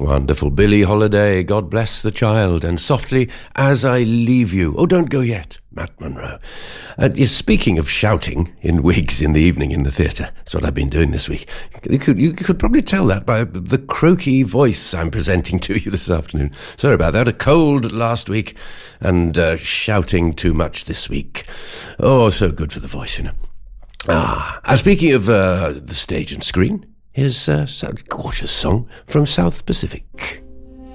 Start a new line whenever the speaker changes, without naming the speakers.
Wonderful Billie Holiday, God Bless the Child, and Softly As I Leave You. Oh, don't go yet, Matt Monro. Speaking of shouting in wigs in the evening in the theatre, that's what I've been doing this week. You could probably tell that by the croaky voice I'm presenting to you this afternoon. Sorry about that. A cold last week and shouting too much this week. Oh, so good for the voice, you know. Speaking of the stage and screen, here's a gorgeous song from South Pacific.